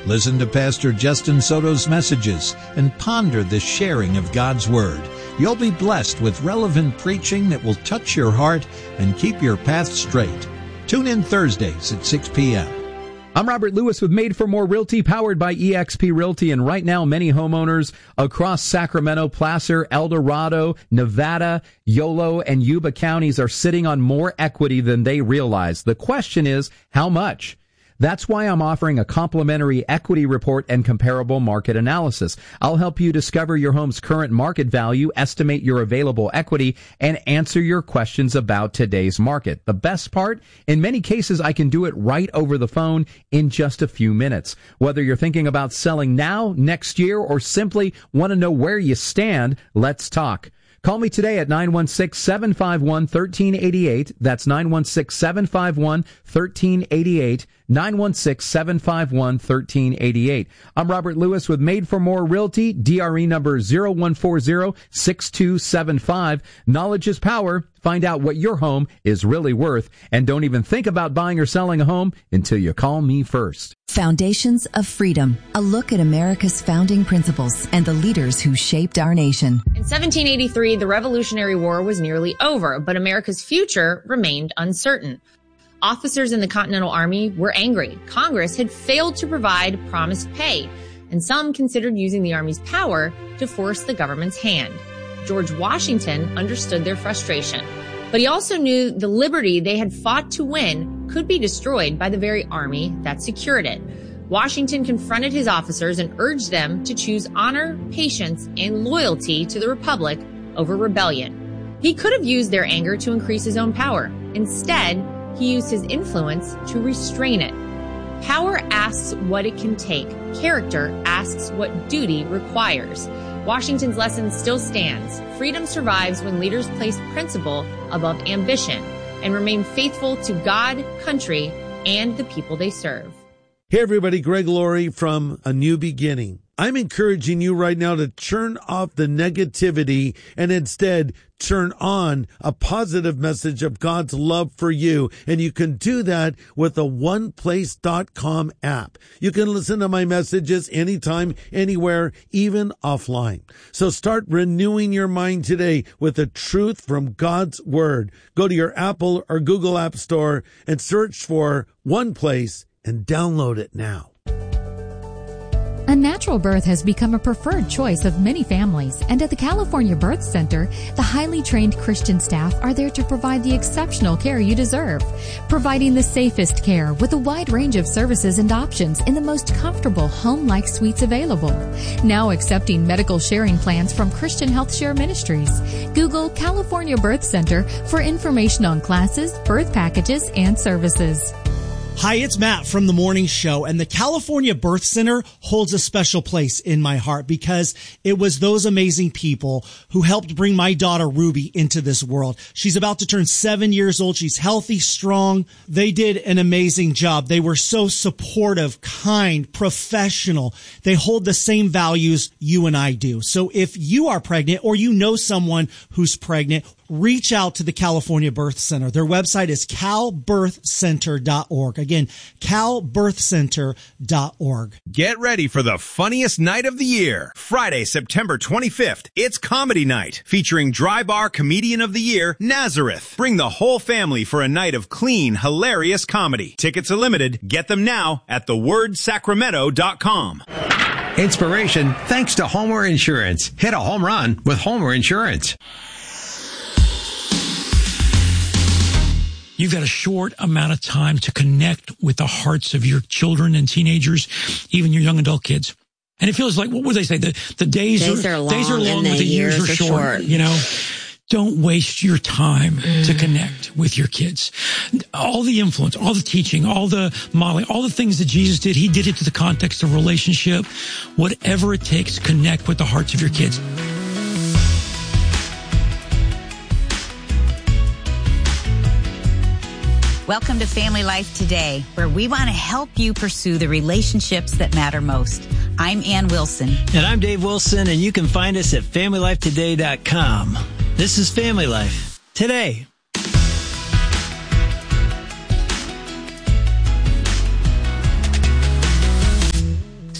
Listen to Pastor Justin Soto's messages and ponder the sharing of God's Word. You'll be blessed with relevant preaching that will touch your heart and keep your path straight. Tune in Thursdays at 6 p.m. I'm Robert Lewis with Made for More Realty, powered by eXp Realty. And right now, many homeowners across Sacramento, Placer, El Dorado, Nevada, Yolo, and Yuba counties are sitting on more equity than they realize. The question is, how much? That's why I'm offering a complimentary equity report and comparable market analysis. I'll help you discover your home's current market value, estimate your available equity, and answer your questions about today's market. The best part, in many cases, I can do it right over the phone in just a few minutes. Whether you're thinking about selling now, next year, or simply want to know where you stand, let's talk. Call me today at 916-751-1388. That's 916-751-1388. 916-751-1388. I'm Robert Lewis with Made for More Realty, DRE number 0140-6275. Knowledge is power. Find out what your home is really worth, and don't even think about buying or selling a home until you call me first. Foundations of Freedom, a look at America's founding principles and the leaders who shaped our nation. In 1783, the Revolutionary War was nearly over, but America's future remained uncertain. Officers in the Continental Army were angry. Congress had failed to provide promised pay, and some considered using the Army's power to force the government's hand. George Washington understood their frustration, but he also knew the liberty they had fought to win could be destroyed by the very army that secured it. Washington confronted his officers and urged them to choose honor, patience, and loyalty to the Republic over rebellion. He could have used their anger to increase his own power. Instead, he used his influence to restrain it. Power asks what it can take. Character asks what duty requires. Washington's lesson still stands. Freedom survives when leaders place principle above ambition and remain faithful to God, country, and the people they serve. Hey everybody, Greg Laurie from A New Beginning. I'm encouraging you right now to turn off the negativity and instead turn on a positive message of God's love for you. And you can do that with the OnePlace.com app. You can listen to my messages anytime, anywhere, even offline. So start renewing your mind today with the truth from God's Word. Go to your Apple or Google App Store and search for OnePlace and download it now. A natural birth has become a preferred choice of many families, and at the California Birth Center, the highly trained Christian staff are there to provide the exceptional care you deserve, providing the safest care with a wide range of services and options in the most comfortable home-like suites available. Now accepting medical sharing plans from Christian Health Share Ministries. Google California Birth Center for information on classes, birth packages, and services. Hi, it's Matt from The Morning Show, and the California Birth Center holds a special place in my heart because it was those amazing people who helped bring my daughter Ruby into this world. She's about to turn 7 years old. She's healthy, strong. They did an amazing job. They were so supportive, kind, professional. They hold the same values you and I do. So if you are pregnant or you know someone who's pregnant, reach out to the California Birth Center. Their website is calbirthcenter.org. Again, calbirthcenter.org. Get ready for the funniest night of the year. Friday, September 25th. It's Comedy Night, featuring Dry Bar Comedian of the Year, Nazareth. Bring the whole family for a night of clean, hilarious comedy. Tickets are limited. Get them now at thewordsacramento.com. Inspiration thanks to Homer Insurance. Hit a home run with Homer Insurance. You've got a short amount of time to connect with the hearts of your children and teenagers, even your young adult kids. And it feels like, what would they say? The days are long, but the years are short. You know, don't waste your time to connect with your kids. All the influence, all the teaching, all the modeling, all the things that Jesus did, he did it to the context of relationship. Whatever it takes, connect with the hearts of your kids. Welcome to Family Life Today, where we want to help you pursue the relationships that matter most. I'm Ann Wilson. And I'm Dave Wilson, and you can find us at FamilyLifeToday.com. This is Family Life Today.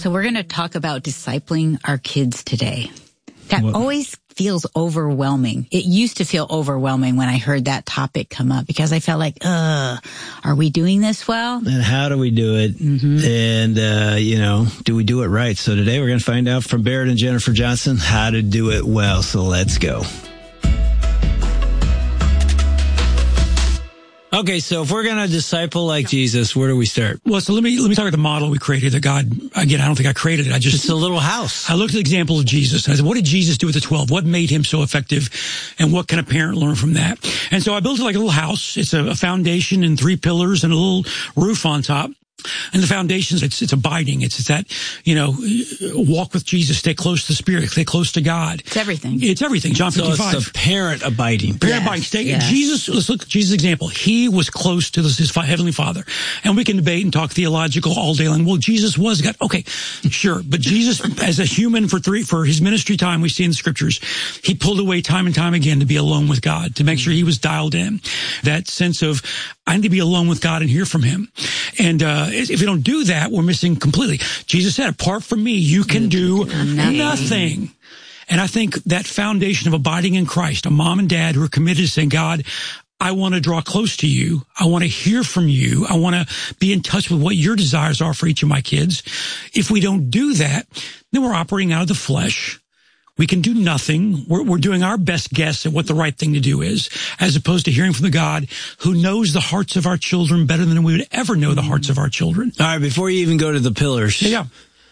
So we're going to talk about discipling our kids today. That always feels overwhelming. It used to feel overwhelming when I heard that topic come up because I felt like, are we doing this well? And how do we do it? And, do we do it right? So today we're going to find out from Barrett and Jennifer Johnson how to do it well. So let's go. Okay, so if we're going to disciple like Jesus, where do we start? Well, so let me talk about the model we created that God, again, I don't think I created it. It's a little house. I looked at the example of Jesus and I said, what did Jesus do with the 12? What made him so effective? And what can a parent learn from that? And so I built it like a little house. It's a foundation and 3 pillars and a little roof on top. And the foundations, it's abiding. It's that, walk with Jesus, stay close to the Spirit, stay close to God. It's everything. It's everything. John 55. So it's the parent abiding. Abiding. Jesus, let's look at Jesus' example. He was close to his Heavenly Father. And we can debate and talk theological all day long. Well, Jesus was God. Okay, sure. But Jesus, as a human for his ministry time, we see in the scriptures, he pulled away time and time again to be alone with God, to make sure he was dialed in. That sense of, I need to be alone with God and hear from him. And, if we don't do that, we're missing completely. Jesus said, apart from me, you can do nothing. And I think that foundation of abiding in Christ, a mom and dad who are committed to saying, God, I want to draw close to you. I want to hear from you. I want to be in touch with what your desires are for each of my kids. If we don't do that, then we're operating out of the flesh. We can do nothing. We're doing our best guess at what the right thing to do is, as opposed to hearing from the God who knows the hearts of our children better than we would ever know the hearts of our children. All right, before you even go to the pillars. Yeah.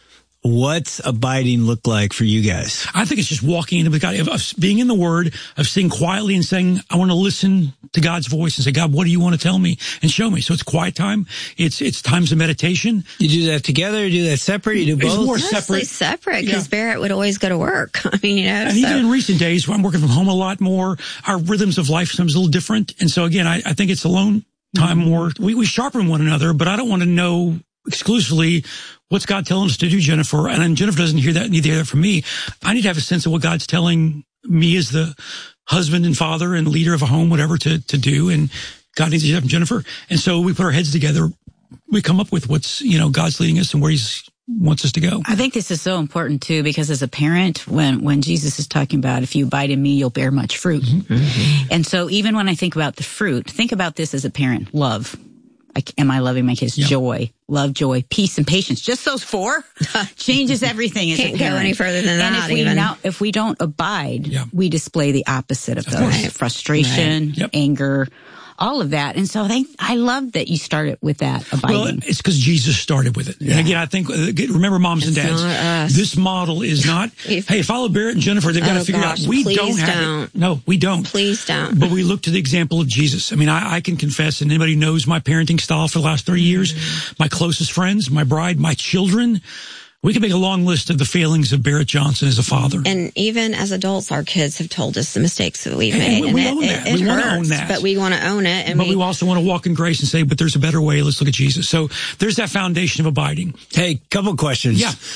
What's abiding look like for you guys? I think it's just walking into God, of being in the Word, of sitting quietly and saying, I want to listen to God's voice and say, God, what do you want to tell me? And show me. So it's quiet time. It's times of meditation. You do that together? You do that separate? You do both? It's more separate. Because Barrett would always go to work. I mean, And even in recent days, I'm working from home a lot more. Our rhythms of life sometimes a little different. And so again, I think it's alone time more. We sharpen one another, but I don't want to know exclusively what's God telling us to do, Jennifer. And then Jennifer doesn't hear that, neither hear that from me. I need to have a sense of what God's telling me as the husband and father and leader of a home, whatever, to do. And God needs to hear that from Jennifer. And so we put our heads together. We come up with what's, God's leading us and where he's wants us to go. I think this is so important too, because as a parent, when Jesus is talking about, if you abide in me, you'll bear much fruit. And so even when I think about the fruit, think about this as a parent. Love. Am I loving my kids? Yep. Joy, love, joy, peace, and patience. Just those 4 changes everything. Can't go any further than that. And if we don't abide, we display the opposite of those. Frustration, anger, all of that. And so I love that you started with that abiding. Well, it's because Jesus started with it. Yeah. And again, I think, remember moms and dads, this model is not, hey, follow Barrett and Jennifer, they've got to figure it out. We don't have it. No, we don't. Please don't. But we look to the example of Jesus. I mean, I can confess, and anybody knows my parenting style for the last 30 years, my closest friends, my bride, my children, we can make a long list of the failings of Barrett Johnson as a father. And even as adults, our kids have told us the mistakes that we've made. And we own that. We want to own that. But we want to own it. But we also want to walk in grace and say, but there's a better way. Let's look at Jesus. So there's that foundation of abiding. Hey, couple questions.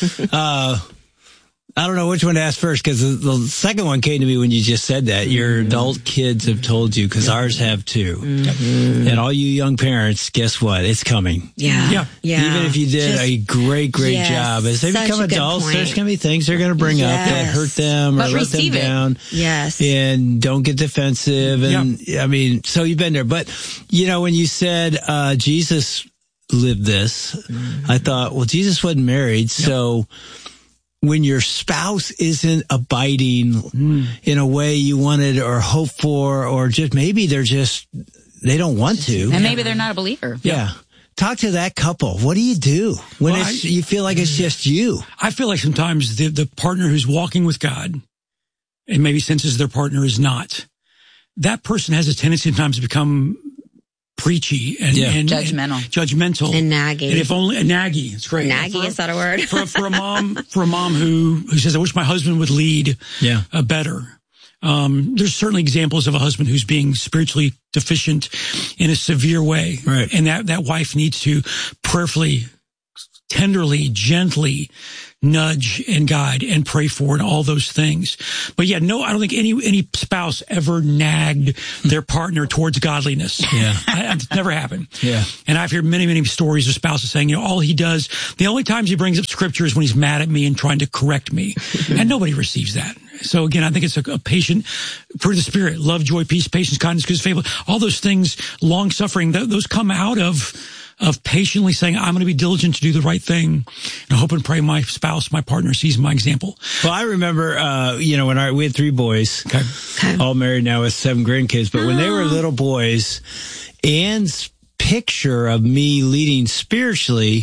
Yeah. I don't know which one to ask first, because the second one came to me when you just said that. Your adult kids have told you, because ours have too. And all you young parents, guess what? It's coming. Yeah. Even if you did a great job, as they become adults, there's going to be things they're going to bring up that hurt them or let them down. Yes. And don't get defensive. And I mean, so you've been there. But, when you said Jesus lived this, I thought, well, Jesus wasn't married, so when your spouse isn't abiding in a way you wanted or hope for, or just maybe they don't want to. And maybe they're not a believer. Yeah. Talk to that couple. What do you do when you feel like it's just you? I feel like sometimes the partner who's walking with God and maybe senses their partner is not, that person has a tendency sometimes to become preachy and judgmental and naggy. And if only naggy, it's great. Naggy, is that a word? for a mom who says, I wish my husband would lead better. There's certainly examples of a husband who's being spiritually deficient in a severe way. Right. And that wife needs to prayerfully tenderly, gently nudge and guide and pray for and all those things. But yeah, no, I don't think any spouse ever nagged their partner towards godliness. Yeah. It's never happened. Yeah. And I've heard many, many stories of spouses saying, all he does, the only times he brings up scripture is when he's mad at me and trying to correct me. And nobody receives that. So again, I think it's a patient fruit of the Spirit, love, joy, peace, patience, kindness, goodness, faithfulness, all those things, long suffering, those come out of patiently saying, I'm going to be diligent to do the right thing, and I hope and pray my spouse, my partner sees my example. Well, I remember, when we had 3 boys, all married now with 7 grandkids, but when they were little boys, Anne's picture of me leading spiritually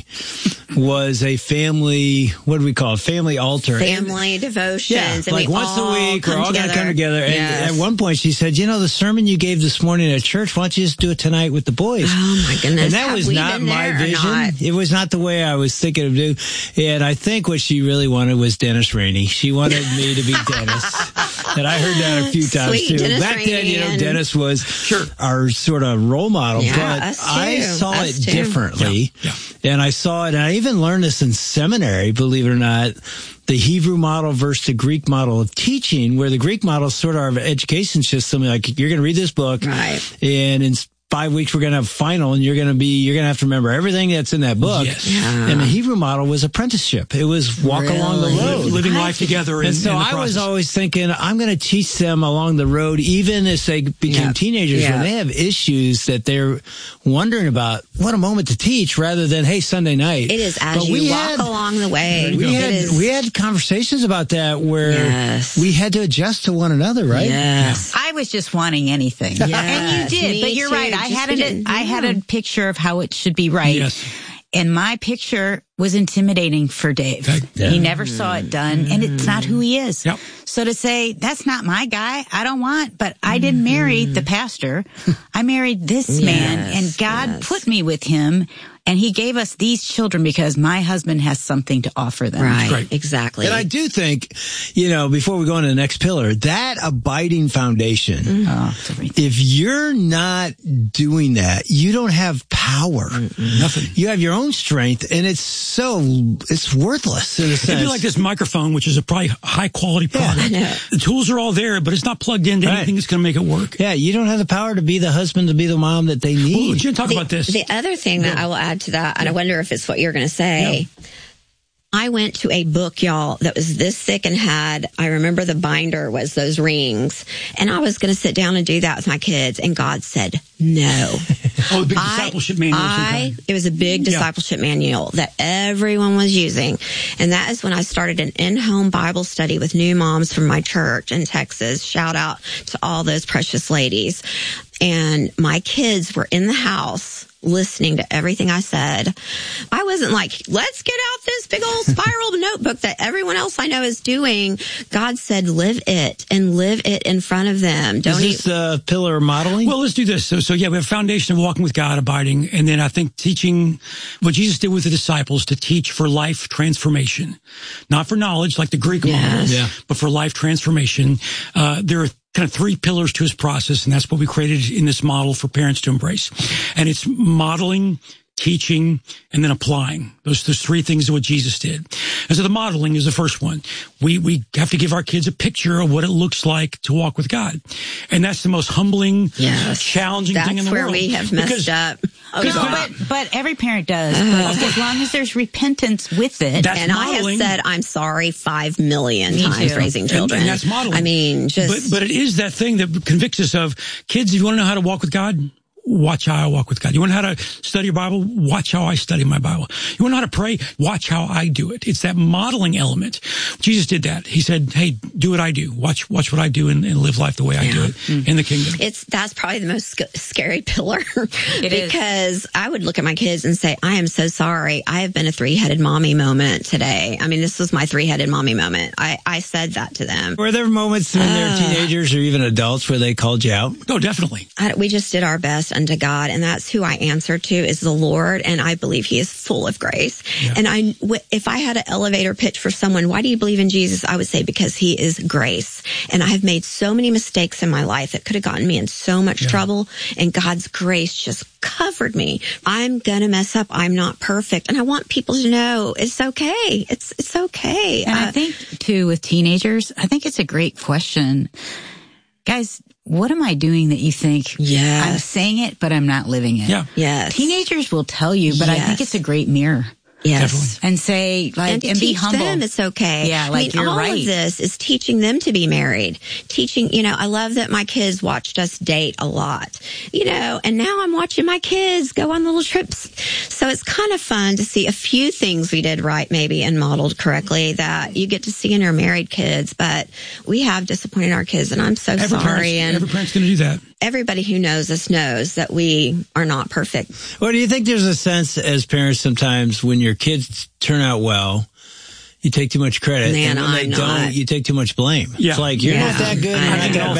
was a family, what do we call it? Family altar. Family devotions. Yeah, and like once a week, we're all going to come together. Yes. And at one point she said, the sermon you gave this morning at church, why don't you just do it tonight with the boys? Oh my goodness. And that was not my vision. It was not the way I was thinking of doing. And I think what she really wanted was Dennis Rainey. She wanted me to be Dennis. And I heard that a few times Sweet too. Dennis Back Rainey then, Dennis was our sort of role model. Yeah, but I saw it differently. Yeah. And I saw it, and I even learned this in seminary, believe it or not, the Hebrew model versus the Greek model of teaching, where the Greek model is sort of our education system. Like, you're going to read this book, right, and in 5 weeks we're going to have a final, and you're going to have to remember everything that's in that book. Yes. Yeah. And the Hebrew model was apprenticeship. It was walk along the road, living life together. And so I was always thinking, I'm going to teach them along the road, even as they became teenagers, when they have issues that they're wondering about. What a moment to teach, rather than, hey, Sunday night. It is as you walk along the way. We had conversations about that where we had to adjust to one another, right? Yes. I was just wanting anything. Yes. And you did, but you're right. I had a picture of how it should be right. Yes. And my picture was intimidating for Dave. Yeah. He never saw it done, and it's not who he is. Yep. So to say, that's not my guy, I don't want, but I didn't marry the pastor. I married this man, and God put me with him, and he gave us these children because my husband has something to offer them. Right, exactly. And I do think, before we go on to the next pillar, that abiding foundation, if you're not doing that, you don't have power. Nothing. You have your own strength, and it's worthless in a sense. It'd be like this microphone, which is a probably high quality product. The tools are all there, but it's not plugged into anything that's going to make it work. Yeah, you don't have the power to be the husband, to be the mom that they need. Well, Jen, talk about this. The other thing that I will add to that, and I wonder if it's what you're going to say. Yeah. I went to a book, y'all, that was this thick and I remember the binder was those rings, and I was going to sit down and do that with my kids, and God said, no. The big discipleship manual. It was a big discipleship manual that everyone was using, and that is when I started an in-home Bible study with new moms from my church in Texas. Shout out to all those precious ladies. And my kids were in the house listening to everything I said. I wasn't like, let's get out this big old spiral notebook that everyone else I know is doing. God said, live it and live it in front of them. Is this the pillar of modeling? Well, let's do this. So we have a foundation of walking with God, abiding, and then I think teaching what Jesus did with the disciples to teach for life transformation, not for knowledge like the Greek model, but for life transformation. There are kind of 3 pillars to his process, and that's what we created in this model for parents to embrace. And it's modeling, teaching, and then applying. Those 3 things are what Jesus did. And so the modeling is the first one. We have to give our kids a picture of what it looks like to walk with God. And that's the most humbling, challenging thing in the world. That's where we have messed up. But every parent does. But as long as there's repentance with it. And modeling. I have said, I'm sorry 5 million times raising children. And that's modeling. I mean, But it is that thing that convicts us of, kids, if you want to know how to walk with God, watch how I walk with God. You want to know how to study your Bible? Watch how I study my Bible. You want to know how to pray? Watch how I do it. It's that modeling element. Jesus did that. He said, hey, do what I do. Watch what I do and live life the way I do it in the kingdom. That's probably the most scary pillar because I would look at my kids and say, I am so sorry. I have been a 3-headed mommy moment today. I mean, this was my 3-headed mommy moment. I said that to them. Were there moments when they're teenagers or even adults where they called you out? Oh, definitely. We just did our best. unto God. And that's who I answer to, is the Lord. And I believe he is full of grace. Yeah. And if I had an elevator pitch for someone, why do you believe in Jesus? I would say because he is grace. And I have made so many mistakes in my life that could have gotten me in so much trouble. And God's grace just covered me. I'm gonna mess up. I'm not perfect. And I want people to know it's okay. It's okay. And I think too, with teenagers, I think it's a great question. Guys, what am I doing that you think I'm saying it, but I'm not living it? Yeah. Yes. Teenagers will tell you, but I think it's a great mirror. Yes. Definitely. And say, like, and be humble. Them it's okay. Yeah, like, you're right. All of this is teaching them to be married. Teaching, I love that my kids watched us date a lot, and now I'm watching my kids go on little trips. So it's kind of fun to see a few things we did right, maybe, and modeled correctly that you get to see in your married kids. But we have disappointed our kids, and I'm so sorry. Every parent's going to do that. Everybody who knows us knows that we are not perfect. Well, do you think there's a sense as parents sometimes when your kids turn out well, you take too much credit, Man, and when they don't, you take too much blame? Yeah. It's like, you're not that good, you're not that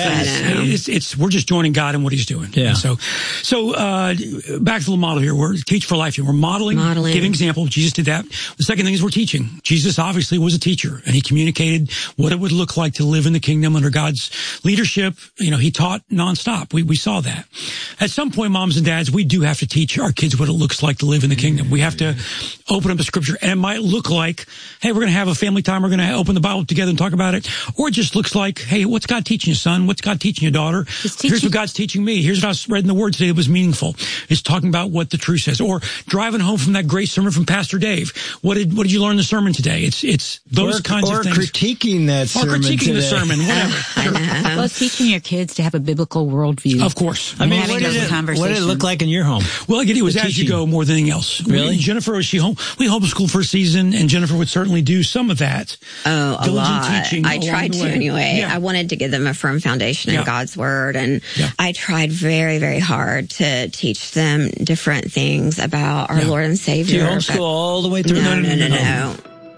bad. We're just joining God in what he's doing. Yeah. And so back to the model here. We're Teach for Life here. We're modeling, giving example. Jesus did that. The second thing is we're teaching. Jesus obviously was a teacher, and he communicated what it would look like to live in the kingdom under God's leadership. He taught nonstop. We saw that. At some point, moms and dads, we do have to teach our kids what it looks like to live in the kingdom. We have to open up the scripture, and it might look like, hey, we're going to have a family time. We're going to open the Bible together and talk about it. Or it just looks like, hey, what's God teaching you, son? What's God teaching you, daughter? Here's what God's teaching me. Here's what I read in the Word today that was meaningful. It's talking about what the truth says. Or driving home from that great sermon from Pastor Dave. What did you learn in the sermon today? It's those kinds of things. Or critiquing that sermon today. Or critiquing the sermon, whatever. Well, it's teaching your kids to have a biblical worldview. Of course. I mean, what did it look like in your home? Well, again, it was as you go more than anything else. Really? Jennifer, we homeschooled for a season, and Jennifer would certainly do some of that. Oh, a lot. I tried to anyway. Yeah. I wanted to give them a firm foundation in God's word. And I tried very, very hard to teach them different things about our Lord and Savior. Do you homeschool all the way through? No.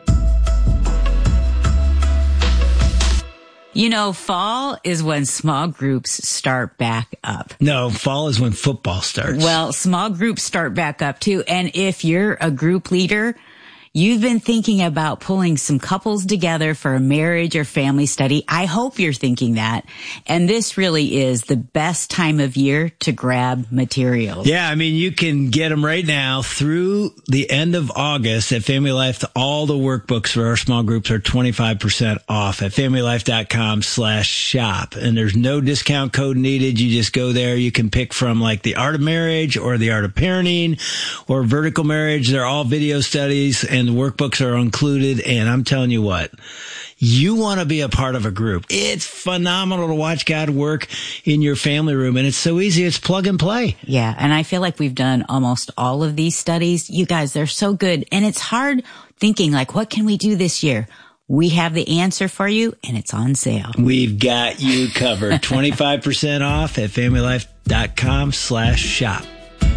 Fall is when small groups start back up. No, fall is when football starts. Well, small groups start back up too. And if you're a group leader, you've been thinking about pulling some couples together for a marriage or family study. I hope you're thinking that. And this really is the best time of year to grab materials. Yeah, I mean, you can get them right now through the end of August at Family Life. All the workbooks for our small groups are 25% off at familylife.com/shop. And there's no discount code needed. You just go there. You can pick from like the Art of Marriage or the Art of Parenting or Vertical Marriage. They're all video studies, and the workbooks are included. And I'm telling you what, you want to be a part of a group. It's phenomenal to watch God work in your family room. And it's so easy. It's plug and play. Yeah. And I feel like we've done almost all of these studies. You guys, they're so good. And it's hard thinking like, what can we do this year? We have the answer for you, and it's on sale. We've got you covered. 25% off at familylife.com/shop.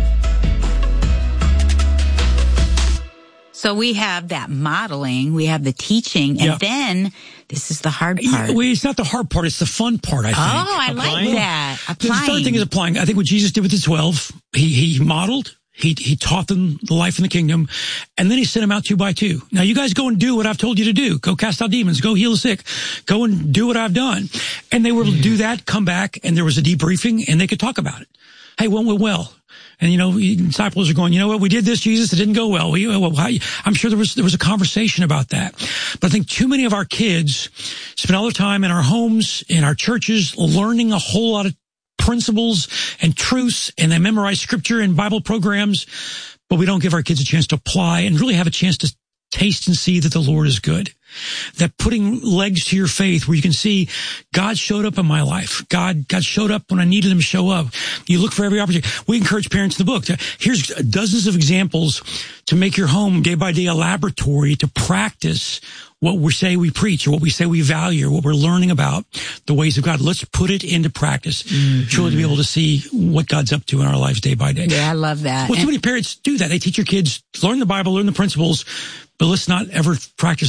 So we have that modeling, we have the teaching, and then this is the hard part. It's not the hard part, it's the fun part, I think. Oh, I like that. The fun thing is applying. I think what Jesus did with the 12, he modeled, he taught them the life in the kingdom, and then he sent them out 2 by 2. Now you guys go and do what I've told you to do. Go cast out demons, go heal the sick, go and do what I've done. And they were to do that, come back, and there was a debriefing, and they could talk about it. Hey, what went well? And, disciples are going, you know what, we did this, Jesus, it didn't go well. I'm sure there was a conversation about that. But I think too many of our kids spend all their time in our homes, in our churches, learning a whole lot of principles and truths, and they memorize scripture and Bible programs, but we don't give our kids a chance to apply and really have a chance to taste and see that the Lord is good. That putting legs to your faith where you can see God showed up in my life. God showed up when I needed him to show up. You look for every opportunity. We encourage parents in the book. Here's dozens of examples to make your home day by day a laboratory to practice what we say we preach or what we say we value or what we're learning about the ways of God. Let's put it into practice. Truly to be able to see what God's up to in our lives day by day. Yeah, I love that. Well, too many parents do that. They teach your kids, learn the Bible, learn the principles, but let's not ever practice living it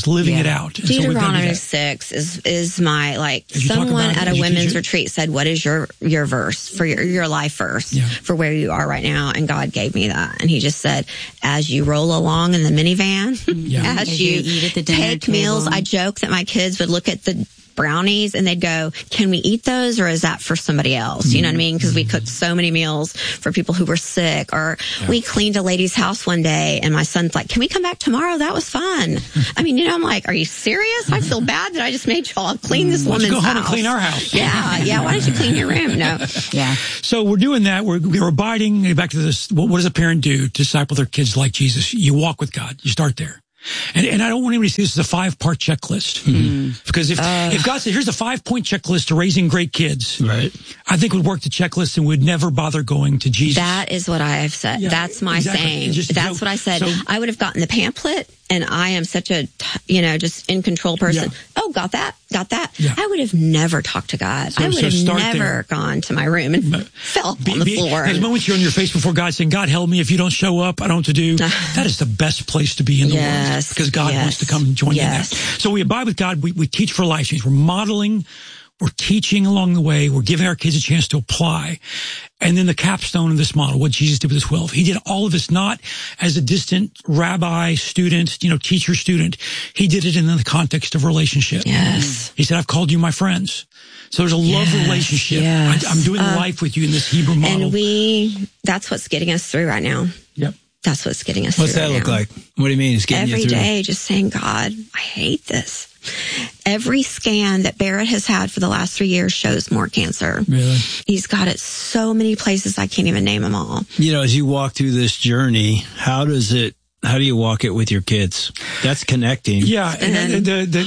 out. And Deuteronomy 6 is my, like, someone at a women's retreat said, what is your verse for your life verse for where you are right now? And God gave me that. And he just said, as you roll along in the minivan, as you eat at the take meals, I joke that my kids would look at the brownies and they'd go, can we eat those, or is that for somebody else? You know what I mean? Because we cooked so many meals for people who were sick, or we cleaned a lady's house one day and my son's like, can we come back tomorrow? That was fun. I mean, I'm like, are you serious? I feel bad that I just made y'all clean this woman's house. Go home and clean our house. Yeah. Why don't you clean your room? No. Yeah. So we're doing that. We're abiding. Back to this. What does a parent do to disciple their kids like Jesus? You walk with God. You start there. And I don't want anybody to see this as a 5-part checklist. Because if God said, here's a 5-point checklist to raising great kids, right? I think we'd work the checklist and would never bother going to Jesus. That is what I have said. That's my saying. That's what I said. So, I would have gotten the pamphlet, and I am such a, just in control person. Oh, got that. I would have never talked to God. I would have never gone to my room and fell on the floor. There's moments you're on your face before God saying, God, help me. If you don't show up, I don't know what to do. That is the best place to be in the world. Because God wants to come and join you in that. So we abide with God. We teach for life change. We're modeling. We're teaching along the way. We're giving our kids a chance to apply. And then the capstone of this model, what Jesus did with his 12. He did all of this not as a distant rabbi, student, teacher, student. He did it in the context of relationship. Yes. He said, I've called you my friends. So there's a love relationship. I'm doing life with you in this Hebrew model. And that's what's getting us through right now. Yep. That's what's getting us through. What's that look like? What do you mean it's getting you through? Every day, just saying, God, I hate this. Every scan that Barrett has had for the last 3 years shows more cancer. Really? He's got it so many places I can't even name them all. As you walk through this journey, how do you walk it with your kids? That's connecting. Yeah. And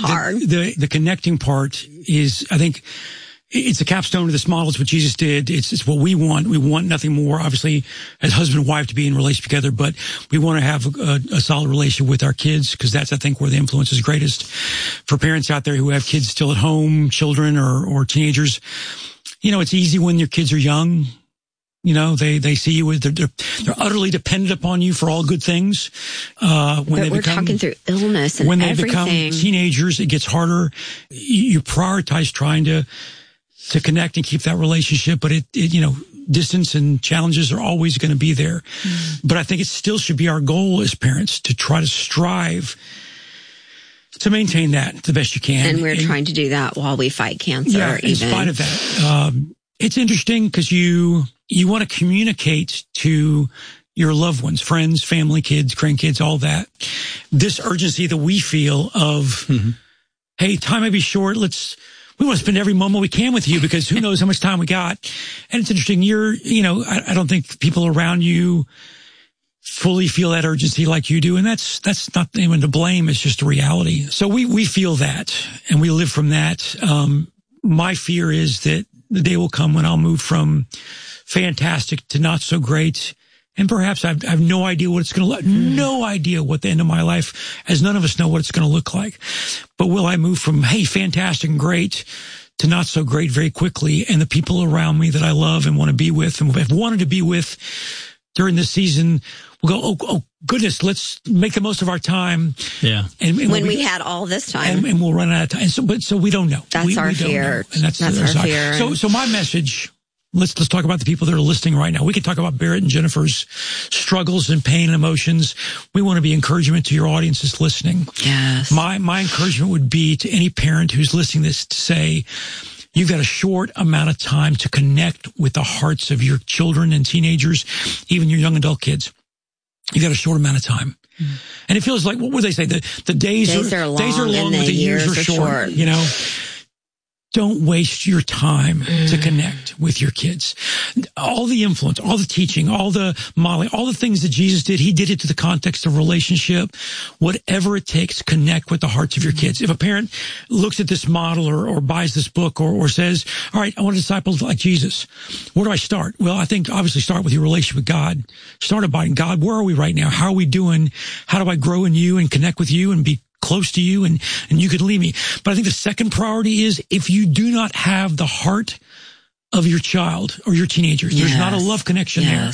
the connecting part is, I think, it's a capstone of this model. It's what Jesus did. It's what we want. We want nothing more, obviously, as husband and wife to be in relationship together, but we want to have a solid relationship with our kids, because that's, I think, where the influence is greatest. For parents out there who have kids still at home, children or teenagers, it's easy when your kids are young. They see you they're utterly dependent upon you for all good things. But we're talking through illness and when everything. When they become teenagers, it gets harder. You prioritize trying to connect and keep that relationship, but distance and challenges are always going to be there. But I think it still should be our goal as parents to try to strive to maintain that the best you can. And we're trying to do that while we fight cancer. Yeah, in spite of that. It's interesting because you want to communicate to your loved ones, friends, family, kids, grandkids, all that. This urgency that we feel of, hey, time may be short. We want to spend every moment we can with you, because who knows how much time we got. And it's interesting. I don't think people around you fully feel that urgency like you do. And that's not anyone to blame. It's just a reality. So we feel that, and we live from that. My fear is that the day will come when I'll move from fantastic to not so great. And perhaps I have no idea what it's going to look, no idea what the end of my life, as none of us know what it's going to look like. But will I move from, hey, fantastic and great to not so great very quickly? And the people around me that I love and want to be with and have wanted to be with during this season will go, oh goodness, let's make the most of our time. Yeah. And when we had all this time. And we'll run out of time. So we don't know. That's our fear. And that's our fear. So my message, let's talk about the people that are listening right now. We can talk about Barrett and Jennifer's struggles and pain and emotions. We want to be encouragement to your audiences listening. Yes. My encouragement would be to any parent who's listening to this to say, you've got a short amount of time to connect with the hearts of your children and teenagers, even your young adult kids. You've got a short amount of time. And it feels like, what would they say? The days are long and the years are short. Don't waste your time to connect with your kids. All the influence, all the teaching, all the modeling, all the things that Jesus did, he did it to the context of relationship. Whatever it takes, connect with the hearts of your kids. If a parent looks at this model or buys this book or says, all right, I want to disciple like Jesus, where do I start? Well, I think obviously start with your relationship with God. Start abiding. God, where are we right now? How are we doing? How do I grow in you and connect with you and be close to you and you could lead me? But I think the second priority is, if you do not have the heart of your child or your teenagers, there's not a love connection there.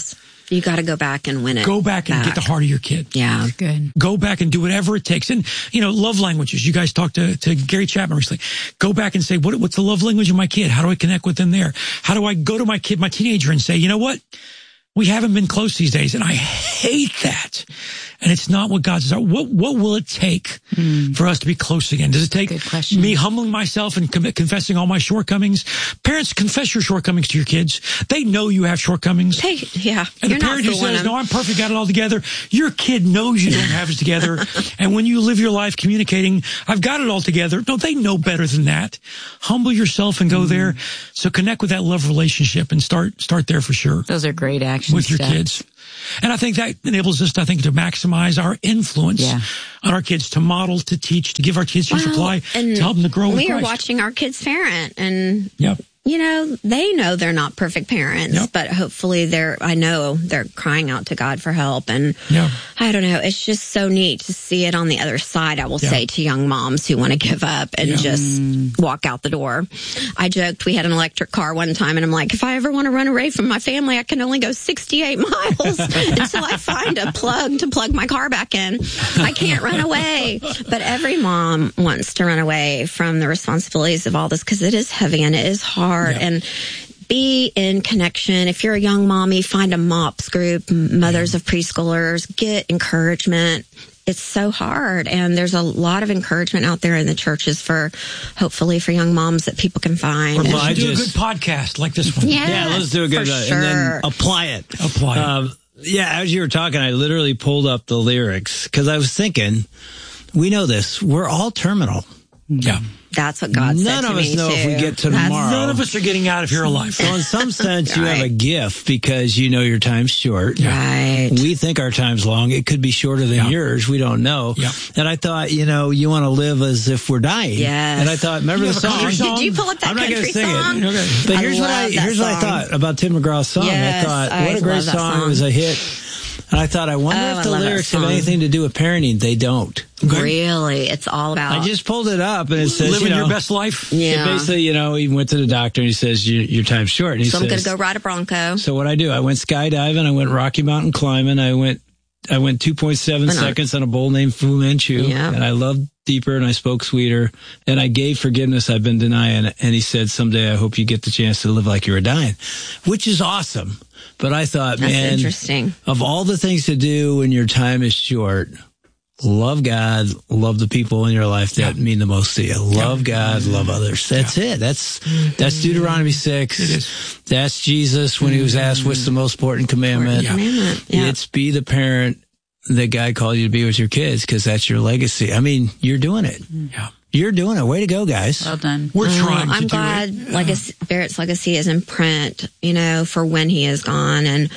You got to go back and win it. Go back and get the heart of your kid. Yeah. That's good. Go back and do whatever it takes. And, love languages. You guys talked to Gary Chapman recently. Go back and say, what's the love language of my kid? How do I connect with them there? How do I go to my kid, my teenager, and say, you know what? We haven't been close these days, and I hate that. And it's not what God says. What will it take for us to be close again? Does it take me humbling myself and confessing all my shortcomings? Parents, confess your shortcomings to your kids. They know you have shortcomings. And the parent who says, no, I'm perfect, got it all together, your kid knows you don't have it together. And when you live your life communicating, I've got it all together. No, they know better than that. Humble yourself and go there. So connect with that love relationship and start there for sure. Those are great actions. With your kids. And I think that enables us, to maximize our influence on our kids, to model, to teach, to give our kids your supply, to help them to grow in Christ. We are watching our kids parent, and they know they're not perfect parents, but hopefully I know they're crying out to God for help. And I don't know, it's just so neat to see it on the other side, I will say, to young moms who want to give up and just walk out the door. I joked, we had an electric car one time, and I'm like, if I ever want to run away from my family, I can only go 68 miles until I find a plug to plug my car back in. I can't run away. But every mom wants to run away from the responsibilities of all this, because it is heavy and it is hard. And be in connection. If you're a young mommy, find a MOPS group, mothers of preschoolers, get encouragement. It's so hard. And there's a lot of encouragement out there in the churches hopefully for young moms that people can find. Or do a good podcast like this one. Yeah, let's do a good one. Sure. And then apply it. As you were talking, I literally pulled up the lyrics because I was thinking, we know this. We're all terminal. Yeah. That's what God said to me. None of us know if we get to tomorrow. None of us are getting out of here alive. So in some sense, you have a gift because you know your time's short. Right. We think our time's long. It could be shorter than yours. We don't know. Yeah. And I thought, you want to live as if we're dying. Yes. And I thought, remember the song? Did you pull up that I'm not country sing song? it. Okay. But here's what I thought about Tim McGraw's song. Yes, I thought, what a great song. It was a hit. And I thought, I wonder if the lyrics have anything to do with parenting. They don't. Okay. Really? It's all about... I just pulled it up, and it says, living your best life. Yeah. Basically, he went to the doctor, and he says, your time's short. And he I'm going to go ride a Bronco. So what I do, I went skydiving, I went Rocky Mountain climbing, I went 2.7 seconds on a bull named Fu Manchu, and I loved deeper, and I spoke sweeter, and I gave forgiveness I've been denying. And he said, someday I hope you get the chance to live like you were dying, which is awesome. But I thought, that's interesting. Of all the things to do when your time is short, love God, love the people in your life that mean the most to you. Love God, love others. That's it. That's Deuteronomy 6. It is. That's Jesus when he was asked, what's the most important commandment? It's be the parent that God called you to be with your kids, because that's your legacy. I mean, you're doing it. Yeah. You're doing it. Way to go, guys. Well done. We're trying to I'm glad Barrett's legacy is in print, for when he is gone. And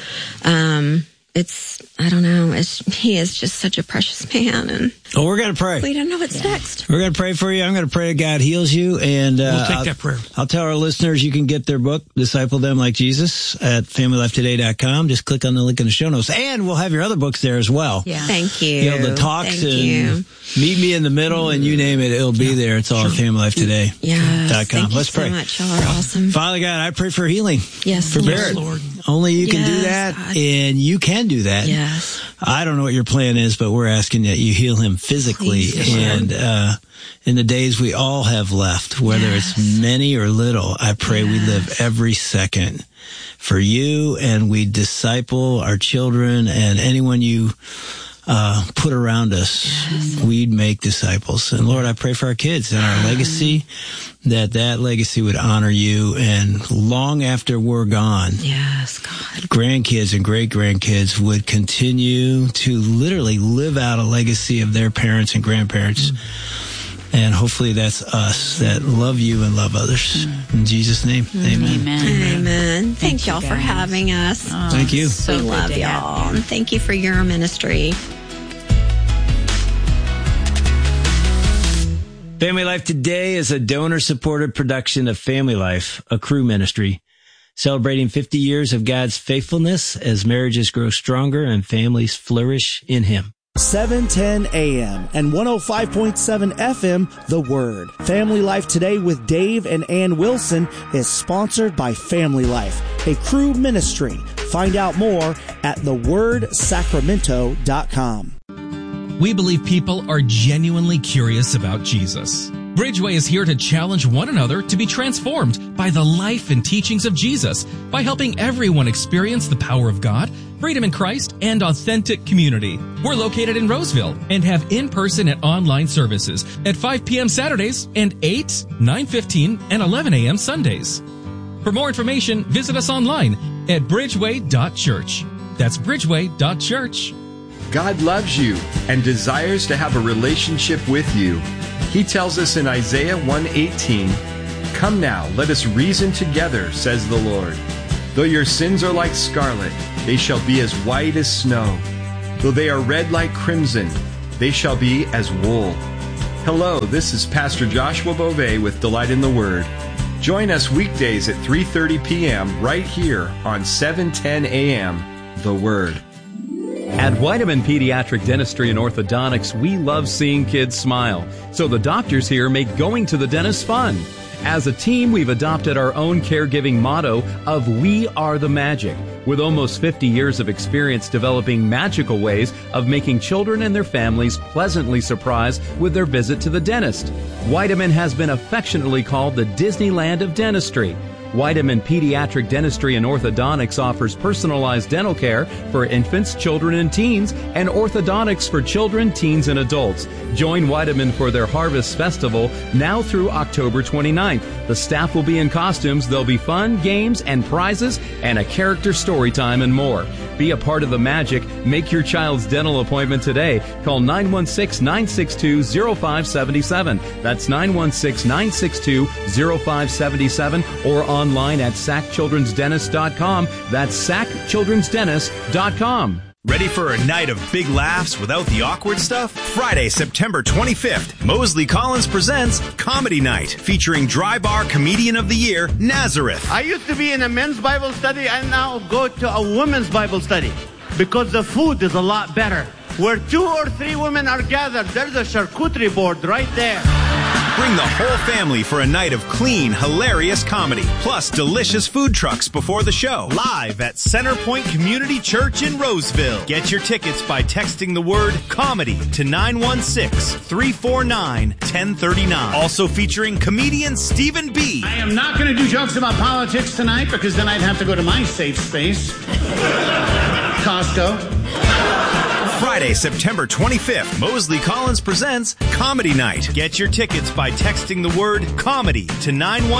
I don't know, he is just such a precious man. And we're going to pray. We don't know what's next. We're going to pray for you. I'm going to pray that God heals you. And we'll take that prayer. I'll tell our listeners you can get their book, Disciple Them Like Jesus, at FamilyLifeToday.com. Just click on the link in the show notes. And we'll have your other books there as well. Yeah. Thank you. The talks and Meet Me in the Middle, and you name it, it'll be there. It's all at FamilyLifeToday.com. Yes. Thank Let's pray. You so much. Y'all are awesome. Father God, I pray for healing. Yes, for Barrett. Lord. Only you can do that, God. And you can do that. Yes. I don't know what your plan is, but we're asking that you heal him physically. Please, and in the days we all have left, whether it's many or little, I pray we live every second for you, and we disciple our children and anyone you put around us. We'd make disciples. And Lord, I pray for our kids and our legacy, that legacy would honor you, and long after we're gone, God, grandkids and great-grandkids would continue to literally live out a legacy of their parents and grandparents. And hopefully that's us that love you and love others. In Jesus' name, amen. Amen. Thank y'all for having us. Thank you. We love y'all. And thank you for your ministry. Family Life Today is a donor-supported production of Family Life, a Cru ministry, celebrating 50 years of God's faithfulness as marriages grow stronger and families flourish in Him. 710 AM and 105.7 FM, The Word. Family Life Today with Dave and Ann Wilson is sponsored by Family Life, a Cru ministry. Find out more at thewordsacramento.com. We believe people are genuinely curious about Jesus. Bridgeway is here to challenge one another to be transformed by the life and teachings of Jesus by helping everyone experience the power of God, freedom in Christ, and authentic community. We're located in Roseville and have in-person and online services at 5 p.m. Saturdays and 8, 9:15, and 11 a.m. Sundays. For more information, visit us online at bridgeway.church. That's bridgeway.church. God loves you and desires to have a relationship with you. He tells us in Isaiah 1:18, "Come now, let us reason together, says the Lord. Though your sins are like scarlet, they shall be as white as snow. Though they are red like crimson, they shall be as wool." Hello, this is Pastor Joshua Beauvais with Delight in the Word. Join us weekdays at 3:30 p.m. right here on 710 a.m. The Word. At Weidemann Pediatric Dentistry and Orthodontics, we love seeing kids smile, so the doctors here make going to the dentist fun. As a team, we've adopted our own caregiving motto of "We are the magic," with almost 50 years of experience developing magical ways of making children and their families pleasantly surprised with their visit to the dentist. Weidemann has been affectionately called the Disneyland of dentistry. Weidemann Pediatric Dentistry and Orthodontics offers personalized dental care for infants, children, and teens, and orthodontics for children, teens, and adults. Join Weidemann for their Harvest Festival now through October 29th. The staff will be in costumes. There'll be fun, games, and prizes, and a character story time and more. Be a part of the magic. Make your child's dental appointment today. Call 916-962-0577. That's 916-962-0577 or online at sackchildrensdentist.com. That's sackchildrensdentist.com. Ready for a night of big laughs without the awkward stuff? Friday, September 25th, Mosley Collins presents Comedy Night, featuring Dry Bar Comedian of the Year, Nazareth. I used to be in a men's Bible study. I now go to a women's Bible study because the food is a lot better. Where 2 or 3 women are gathered, there's a charcuterie board right there. Bring the whole family for a night of clean, hilarious comedy, plus delicious food trucks before the show. Live at Centerpoint Community Church in Roseville. Get your tickets by texting the word comedy to 916-349-1039. Also featuring comedian Stephen B. I am not going to do jokes about politics tonight because then I'd have to go to my safe space, Costco. Friday, September 25th, Mosley Collins presents Comedy Night. Get your tickets by texting the word comedy to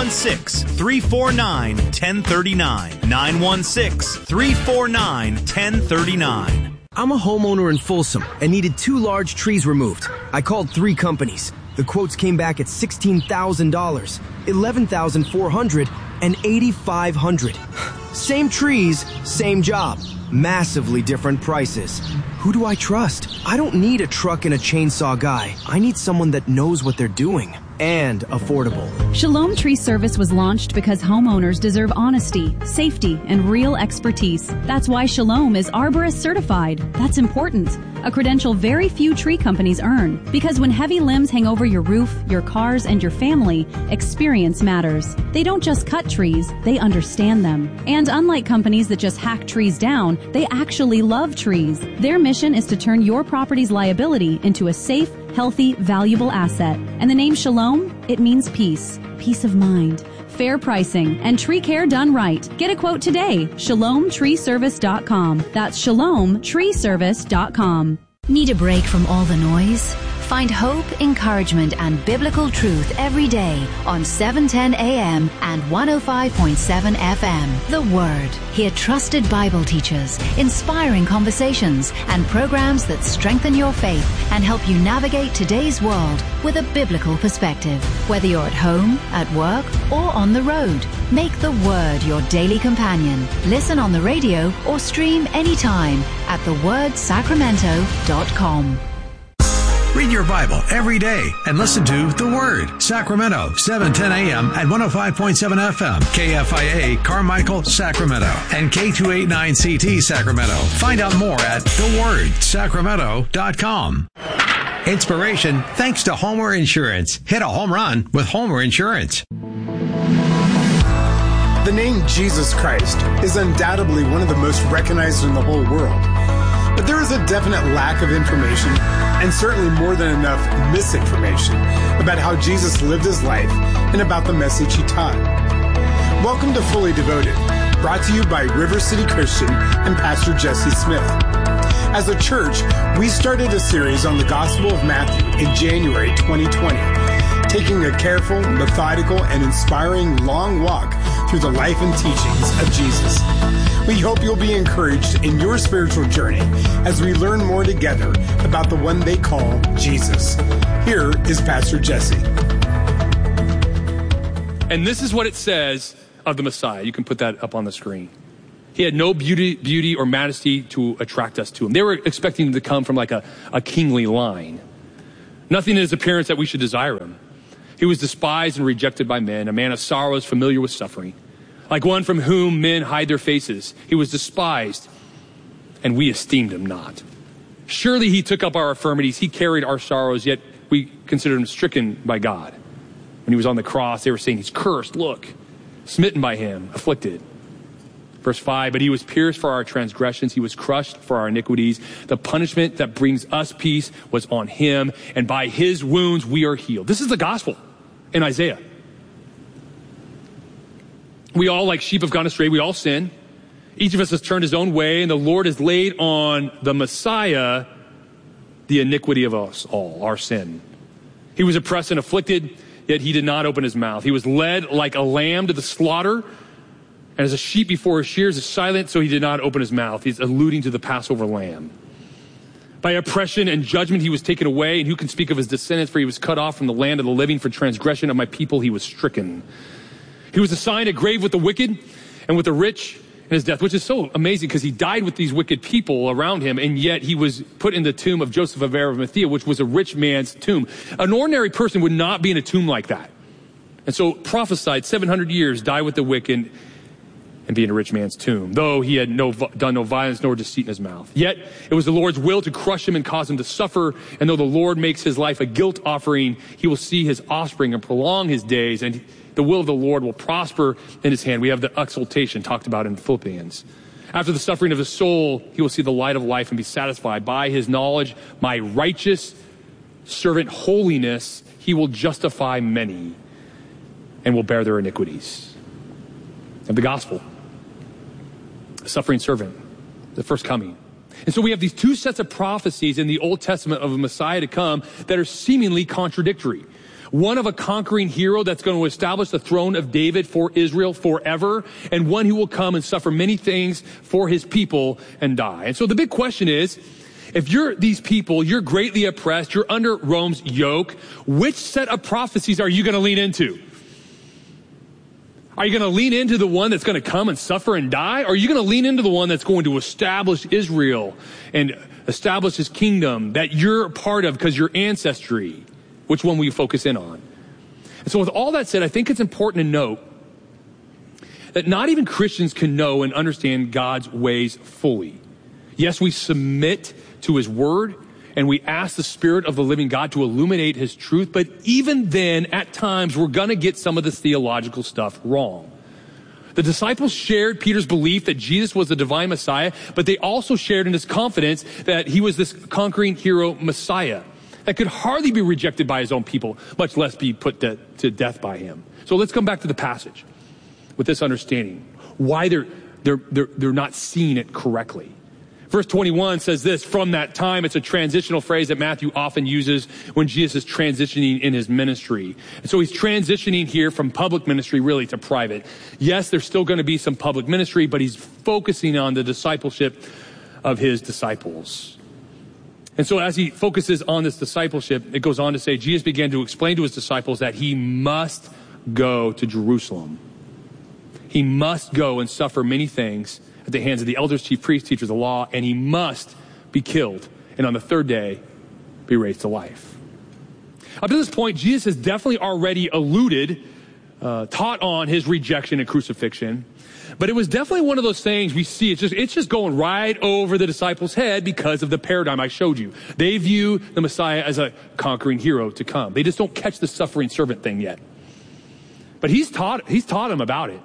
916-349-1039. 916-349-1039. I'm a homeowner in Folsom and needed 2 large trees removed. I called 3 companies. The quotes came back at $16,000, $11,400, and $8,500. Same trees, same job. Massively different prices. Who do I trust? I don't need a truck and a chainsaw guy. I need someone that knows what they're doing. And affordable. Shalom Tree Service was launched because homeowners deserve honesty, safety, and real expertise. That's why Shalom is Arborist certified. That's important. A credential very few tree companies earn. Because when heavy limbs hang over your roof, your cars, and your family, experience matters. They don't just cut trees, they understand them. And unlike companies that just hack trees down, they actually love trees. Their mission is to turn your property's liability into a safe, healthy, valuable asset. And the name Shalom, it means peace, peace of mind, fair pricing, and tree care done right. Get a quote today, shalomtreeservice.com. That's shalomtreeservice.com. Need a break from all the noise? Find hope, encouragement, and biblical truth every day on 710 AM and 105.7 FM. The Word. Hear trusted Bible teachers, inspiring conversations, and programs that strengthen your faith and help you navigate today's world with a biblical perspective. Whether you're at home, at work, or on the road, make the Word your daily companion. Listen on the radio or stream anytime at thewordsacramento.com. Read your Bible every day and listen to The Word. Sacramento, 710 a.m. at 105.7 FM. KFIA, Carmichael, Sacramento. And K289CT, Sacramento. Find out more at thewordsacramento.com. Inspiration thanks to Homer Insurance. Hit a home run with Homer Insurance. The name Jesus Christ is undoubtedly one of the most recognized in the whole world. But there is a definite lack of information, and certainly more than enough misinformation, about how Jesus lived his life and about the message he taught. Welcome to Fully Devoted, brought to you by River City Christian and Pastor Jesse Smith. As a church, we started a series on the Gospel of Matthew in January 2020, taking a careful, methodical, and inspiring long walk through the life and teachings of Jesus. We hope you'll be encouraged in your spiritual journey as we learn more together about the one they call Jesus. Here is Pastor Jesse. And this is what it says of the Messiah. You can put that up on the screen. He had no beauty or majesty to attract us to him. They were expecting him to come from like a kingly line. Nothing in his appearance that we should desire him. He was despised and rejected by men, a man of sorrows, familiar with suffering. Like one from whom men hide their faces. He was despised, and we esteemed him not. Surely he took up our infirmities. He carried our sorrows, yet we considered him stricken by God. When he was on the cross, they were saying, he's cursed, look, smitten by him, afflicted. Verse 5, but he was pierced for our transgressions. He was crushed for our iniquities. The punishment that brings us peace was on him, and by his wounds we are healed. This is the gospel in Isaiah. We all, like sheep, have gone astray. We all sin. Each of us has turned his own way, and the Lord has laid on the Messiah the iniquity of us all, our sin. He was oppressed and afflicted, yet he did not open his mouth. He was led like a lamb to the slaughter, and as a sheep before his shears is silent, so he did not open his mouth. He's alluding to the Passover lamb. By oppression and judgment he was taken away, and who can speak of his descendants? For he was cut off from the land of the living. For transgression of my people he was stricken. He was assigned a grave with the wicked and with the rich in his death, which is so amazing because he died with these wicked people around him, and yet he was put in the tomb of Joseph of Arimathea, which was a rich man's tomb. An ordinary person would not be in a tomb like that. And so prophesied 700 years, die with the wicked and be in a rich man's tomb, though he had done no violence nor deceit in his mouth. Yet it was the Lord's will to crush him and cause him to suffer. And though the Lord makes his life a guilt offering, he will see his offspring and prolong his days, and the will of the Lord will prosper in his hand. We have the exaltation talked about in Philippians. After the suffering of his soul, he will see the light of life and be satisfied. By his knowledge, my righteous servant holiness, he will justify many and will bear their iniquities. Of the gospel. Suffering servant, the first coming. And so we have these two sets of prophecies in the Old Testament of a Messiah to come that are seemingly contradictory. One of a conquering hero that's going to establish the throne of David for Israel forever, and one who will come and suffer many things for his people and die. And so the big question is, if you're these people, you're greatly oppressed, you're under Rome's yoke, which set of prophecies are you going to lean into? Are you going to lean into the one that's going to come and suffer and die? Or are you going to lean into the one that's going to establish Israel and establish his kingdom that you're part of because your ancestry? Which one will you focus in on? And so with all that said, I think it's important to note that not even Christians can know and understand God's ways fully. Yes, we submit to his word, and we ask the Spirit of the living God to illuminate his truth. But even then, at times, we're going to get some of this theological stuff wrong. The disciples shared Peter's belief that Jesus was the divine Messiah, but they also shared in his confidence that he was this conquering hero Messiah that could hardly be rejected by his own people, much less be put to death by him. So let's come back to the passage with this understanding, why they're not seeing it correctly. Verse 21 says this, from that time. It's a transitional phrase that Matthew often uses when Jesus is transitioning in his ministry. And so he's transitioning here from public ministry really to private. Yes, there's still going to be some public ministry, but he's focusing on the discipleship of his disciples. And so as he focuses on this discipleship, it goes on to say, Jesus began to explain to his disciples that he must go to Jerusalem. He must go and suffer many things at the hands of the elders, chief priests, teachers of the law, and he must be killed, and on the third day be raised to life. Up to this point, Jesus has definitely already alluded, taught on his rejection and crucifixion, but it was definitely one of those things we see, it's just going right over the disciples' head because of the paradigm I showed you. They view the Messiah as a conquering hero to come. They just don't catch the suffering servant thing yet. But he's taught them about it.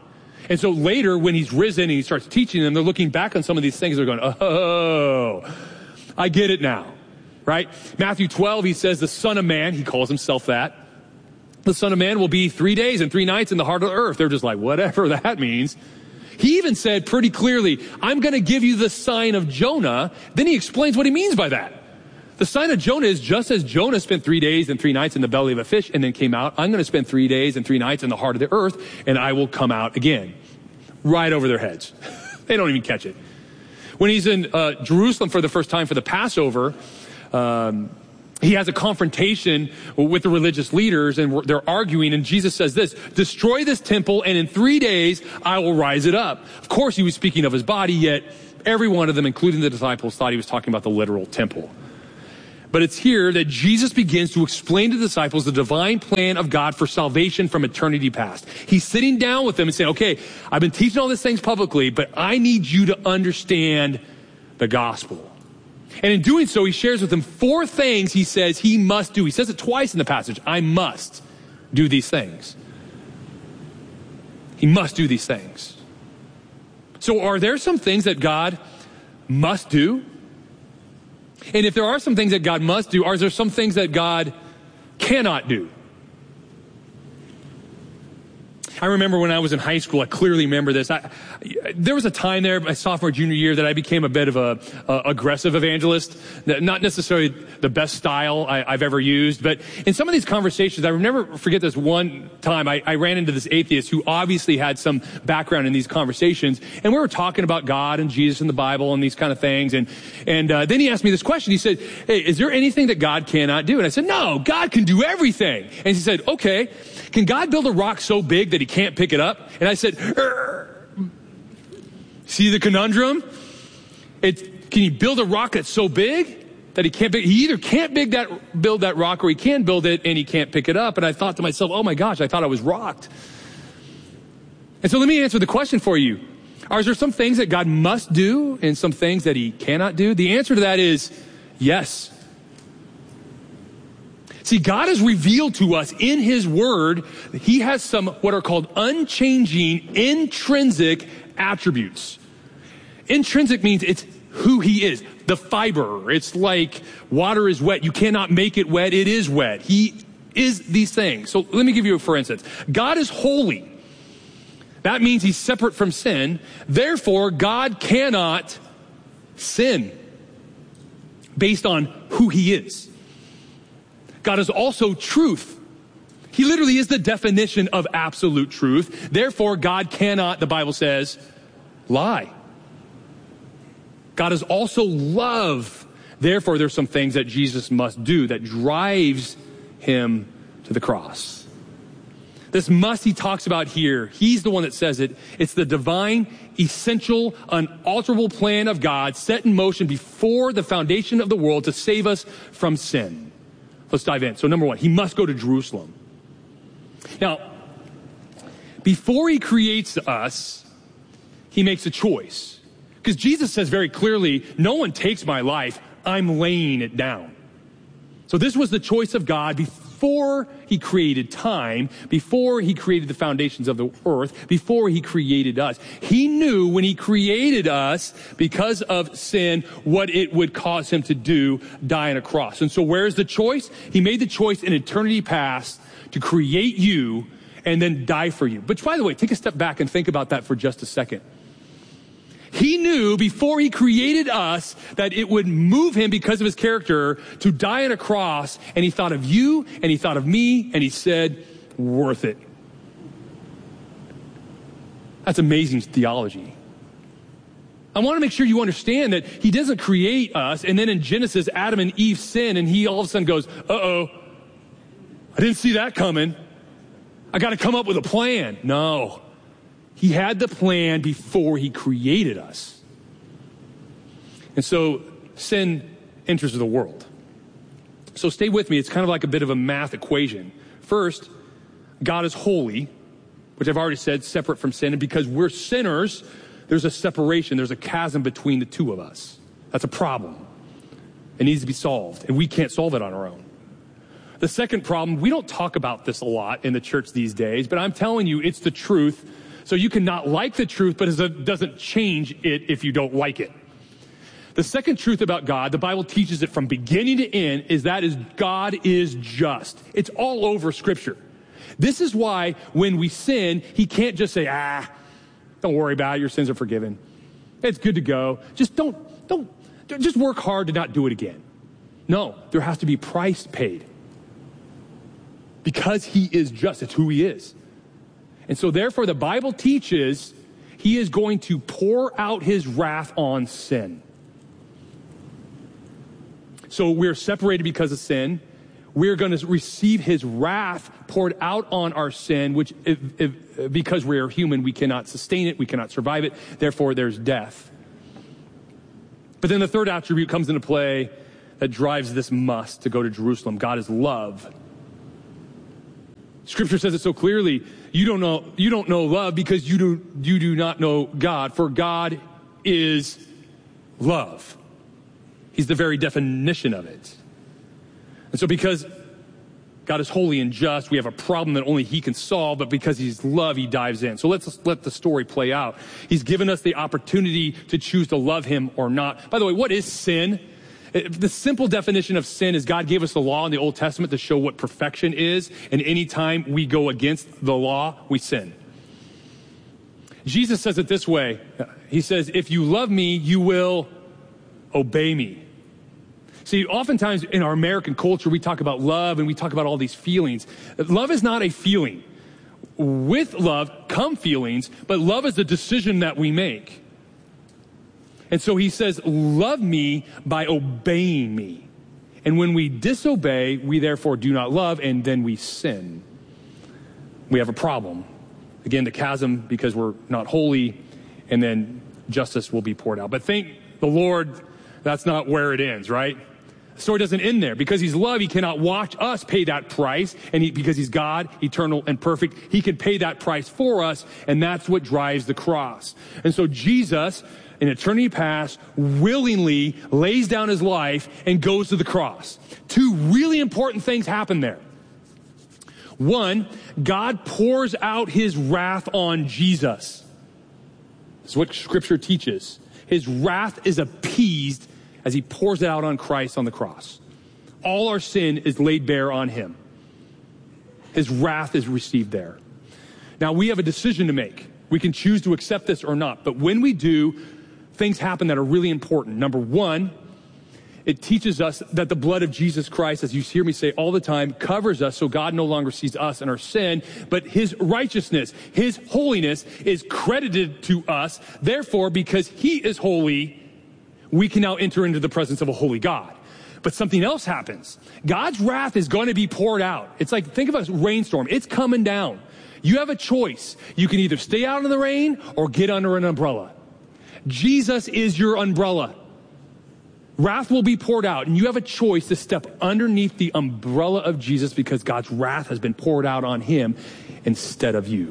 And so later when he's risen and he starts teaching them, they're looking back on some of these things. They're going, oh, I get it now, right? Matthew 12, he says the Son of Man, he calls himself that. The Son of Man will be 3 days and 3 nights in the heart of the earth. They're just like, whatever that means. He even said pretty clearly, I'm going to give you the sign of Jonah. Then he explains what he means by that. The sign of Jonah is just as Jonah spent 3 days and 3 nights in the belly of a fish and then came out, I'm going to spend 3 days and 3 nights in the heart of the earth and I will come out again. Right over their heads. They don't even catch it. When he's in Jerusalem for the first time for the Passover, he has a confrontation with the religious leaders and they're arguing, and Jesus says this, destroy this temple and in 3 days I will rise it up. Of course he was speaking of his body, yet every one of them, including the disciples, thought he was talking about the literal temple. But it's here that Jesus begins to explain to the disciples the divine plan of God for salvation from eternity past. He's sitting down with them and saying, okay, I've been teaching all these things publicly, but I need you to understand the gospel. And in doing so, he shares with them 4 things he says he must do. He says it twice in the passage. I must do these things. He must do these things. So are there some things that God must do? And if there are some things that God must do, are there some things that God cannot do? I remember when I was in high school, I clearly remember this. There was a time there, my sophomore, junior year, that I became a bit of a aggressive evangelist. Not necessarily the best style I've ever used, but in some of these conversations, I will never forget this one time. I ran into this atheist who obviously had some background in these conversations, and we were talking about God and Jesus and the Bible and these kind of things. And then he asked me this question. He said, hey, is there anything that God cannot do? And I said, no, God can do everything. And he said, okay, can God build a rock so big that he can't pick it up? And I said, see the conundrum? Can he build a rock that's so big that he can't he either can't build that rock, or he can build it and he can't pick it up. And I thought to myself, oh my gosh, I thought I was rocked. And so let me answer the question for you. Are there some things that God must do and some things that he cannot do? The answer to that is yes. See, God has revealed to us in his word, he has some what are called unchanging intrinsic attributes. Intrinsic means it's who he is. The fiber. It's like water is wet. You cannot make it wet. It is wet. He is these things. So let me give you, for instance, God is holy. That means he's separate from sin. Therefore, God cannot sin based on who he is. God is also truth. He literally is the definition of absolute truth. Therefore, God cannot, the Bible says, lie. God is also love. Therefore, there's some things that Jesus must do that drives him to the cross. This must he talks about here, he's the one that says it. It's the divine, essential, unalterable plan of God set in motion before the foundation of the world to save us from sin. Let's dive in. So number one, he must go to Jerusalem. Now, before he creates us, he makes a choice. Because Jesus says very clearly, no one takes my life, I'm laying it down. So this was the choice of God before he created time, before he created the foundations of the earth, before he created us. He knew when he created us, because of sin, what it would cause him to do, die on a cross. And so where's the choice? He made the choice in eternity past to create you and then die for you. But by the way, take a step back and think about that for just a second. He knew before he created us that it would move him because of his character to die on a cross, and he thought of you and he thought of me and he said, worth it. That's amazing theology. I want to make sure you understand that he doesn't create us and then in Genesis, Adam and Eve sin and he all of a sudden goes, uh-oh, I didn't see that coming. I got to come up with a plan. No. He had the plan before he created us. And so sin enters the world. So stay with me. It's kind of like a bit of a math equation. First, God is holy, which I've already said, separate from sin. And because we're sinners, there's a separation. There's a chasm between the two of us. That's a problem. It needs to be solved. And we can't solve it on our own. The second problem, we don't talk about this a lot in the church these days, but I'm telling you, it's the truth. So you can not like the truth, but it doesn't change it if you don't like it. The second truth about God, the Bible teaches it from beginning to end, is God is just. It's all over Scripture. This is why when we sin, he can't just say, don't worry about it, your sins are forgiven. It's good to go. Just just work hard to not do it again. No, there has to be price paid. Because he is just, it's who he is. And so therefore the Bible teaches he is going to pour out his wrath on sin. So we're separated because of sin. We're going to receive his wrath poured out on our sin, which because we are human, we cannot sustain it, we cannot survive it. Therefore, there's death. But then the third attribute comes into play that drives this must to go to Jerusalem. God is love. Scripture says it so clearly. You don't know love because you do not know God, for God is love. He's the very definition of it. And so because God is holy and just, we have a problem that only he can solve, but because he's love, he dives in. So let's let the story play out. He's given us the opportunity to choose to love him or not. By the way, what is sin? The simple definition of sin is God gave us the law in the Old Testament to show what perfection is, and anytime we go against the law, we sin. Jesus says it this way. He says, if you love me, you will obey me. See, oftentimes in our American culture, we talk about love and we talk about all these feelings. Love is not a feeling. With love come feelings, but love is a decision that we make. And so he says, love me by obeying me. And when we disobey, we therefore do not love, and then we sin. We have a problem. Again, the chasm, because we're not holy, and then justice will be poured out. But thank the Lord, that's not where it ends, right? The story doesn't end there. Because he's love, he cannot watch us pay that price. And because he's God, eternal and perfect, he can pay that price for us. And that's what drives the cross. And so Jesus, in eternity past, willingly lays down his life and goes to the cross. Two really important things happen there. One, God pours out his wrath on Jesus. That's what Scripture teaches. His wrath is appeased as he pours it out on Christ on the cross. All our sin is laid bare on him. His wrath is received there. Now we have a decision to make. We can choose to accept this or not. But when we do, things happen that are really important. Number one, it teaches us that the blood of Jesus Christ, as you hear me say all the time, covers us so God no longer sees us and our sin, but his righteousness, his holiness is credited to us. Therefore, because he is holy, we can now enter into the presence of a holy God. But something else happens. God's wrath is going to be poured out. It's like, think of a rainstorm. It's coming down. You have a choice. You can either stay out in the rain or get under an umbrella. Jesus is your umbrella. Wrath will be poured out, and you have a choice to step underneath the umbrella of Jesus because God's wrath has been poured out on him instead of you.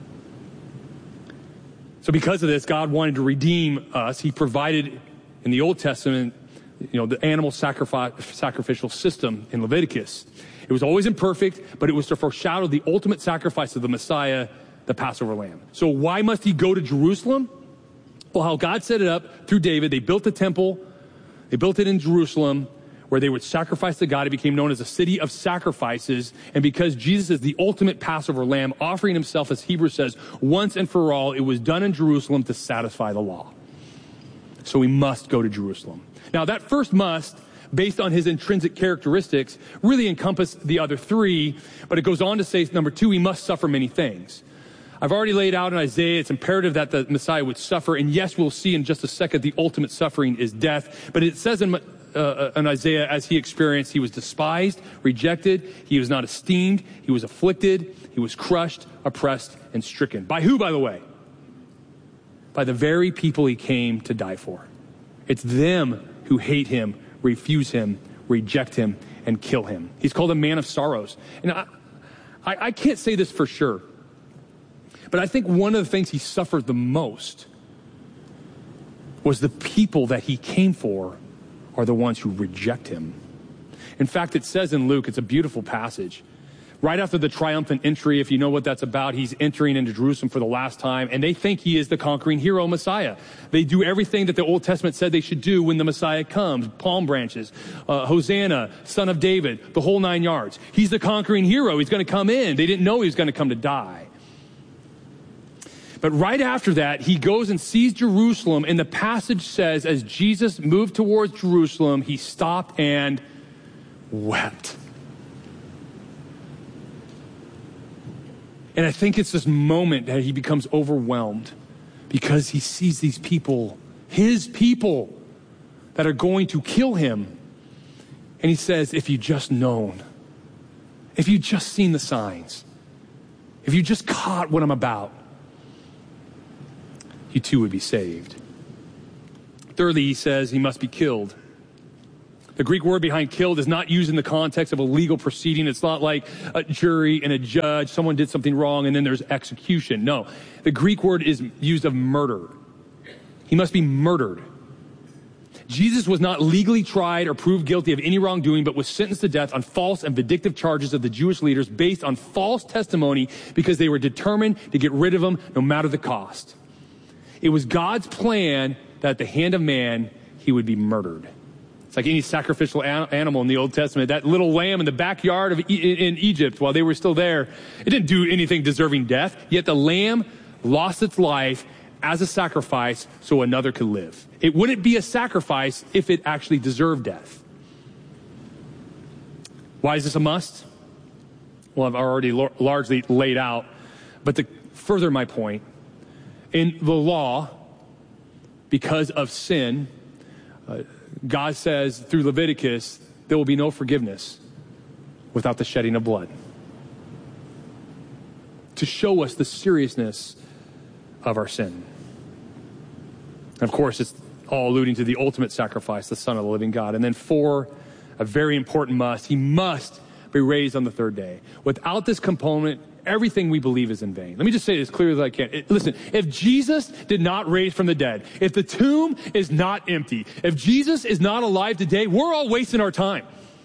So because of this, God wanted to redeem us. He provided in the Old Testament, the animal sacrificial system in Leviticus. It was always imperfect, but it was to foreshadow the ultimate sacrifice of the Messiah, the Passover lamb. So why must he go to Jerusalem? Well, how God set it up through David, they built the temple. They built it in Jerusalem where they would sacrifice to God. It became known as a city of sacrifices. And because Jesus is the ultimate Passover lamb, offering himself, as Hebrews says, once and for all, it was done in Jerusalem to satisfy the law. So we must go to Jerusalem. Now that first must, based on his intrinsic characteristics, really encompass the other three, but it goes on to say, number two, he must suffer many things. I've already laid out in Isaiah, it's imperative that the Messiah would suffer. And yes, we'll see in just a second, the ultimate suffering is death. But it says in Isaiah, as he experienced, he was despised, rejected. He was not esteemed. He was afflicted. He was crushed, oppressed, and stricken. By who, by the way? By the very people he came to die for. It's them who hate him, refuse him, reject him, and kill him. He's called a man of sorrows. And I can't say this for sure, but I think one of the things he suffered the most was the people that he came for are the ones who reject him. In fact, it says in Luke, it's a beautiful passage. Right after the triumphant entry, if you know what that's about, he's entering into Jerusalem for the last time, and they think he is the conquering hero Messiah. They do everything that the Old Testament said they should do when the Messiah comes. Palm branches, Hosanna, son of David, the whole 9 yards. He's the conquering hero. He's going to come in. They didn't know he was going to come to die. But right after that, he goes and sees Jerusalem, and the passage says, as Jesus moved towards Jerusalem, he stopped and wept. And I think it's this moment that he becomes overwhelmed because he sees these people, his people, that are going to kill him. And he says, if you just known, if you just seen the signs, if you just caught what I'm about, you too would be saved. Thirdly, he says he must be killed. The Greek word behind killed is not used in the context of a legal proceeding. It's not like a jury and a judge, someone did something wrong and then there's execution. No, the Greek word is used of murder. He must be murdered. Jesus was not legally tried or proved guilty of any wrongdoing, but was sentenced to death on false and vindictive charges of the Jewish leaders based on false testimony because they were determined to get rid of him no matter the cost. It was God's plan that at the hand of man, he would be murdered. It's like any sacrificial animal in the Old Testament. That little lamb in the backyard in Egypt while they were still there, it didn't do anything deserving death. Yet the lamb lost its life as a sacrifice so another could live. It wouldn't be a sacrifice if it actually deserved death. Why is this a must? Well, I've already largely laid out. But to further my point, in the law, because of sin, God says through Leviticus, there will be no forgiveness without the shedding of blood. To show us the seriousness of our sin. And of course, it's all alluding to the ultimate sacrifice, the Son of the living God. And then 4, a very important must. He must be raised on the third day. Without this component, everything we believe is in vain. Let me just say it as clearly as I can. Listen, if Jesus did not raise from the dead, if the tomb is not empty, if Jesus is not alive today, we're all wasting our time.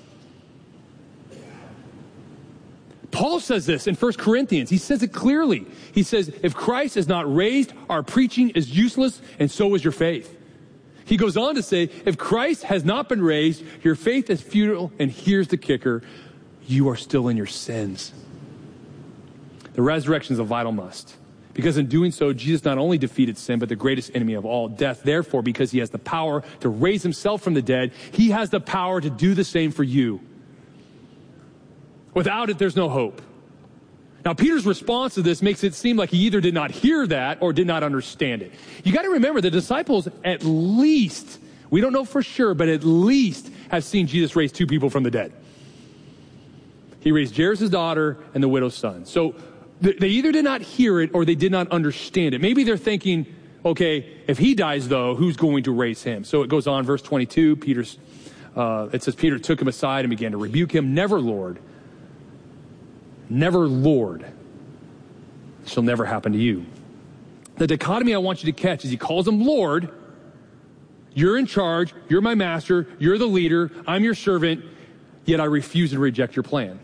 Paul says this in 1 Corinthians. He says it clearly. He says, if Christ is not raised, our preaching is useless, and so is your faith. He goes on to say, if Christ has not been raised, your faith is futile, and here's the kicker, you are still in your sins. The resurrection is a vital must. Because in doing so, Jesus not only defeated sin, but the greatest enemy of all, death. Therefore, because he has the power to raise himself from the dead, he has the power to do the same for you. Without it, there's no hope. Now, Peter's response to this makes it seem like he either did not hear that or did not understand it. You got to remember, the disciples at least, we don't know for sure, but at least have seen Jesus raise 2 people from the dead. He raised Jairus' daughter and the widow's son. So they either did not hear it or they did not understand it. Maybe they're thinking, okay, if he dies though, who's going to raise him? So it goes on, verse 22, it says, Peter took him aside and began to rebuke him. Never, Lord, shall never happen to you. The dichotomy I want you to catch is he calls him Lord. You're in charge. You're my master. You're the leader. I'm your servant. Yet I refuse to reject your plan.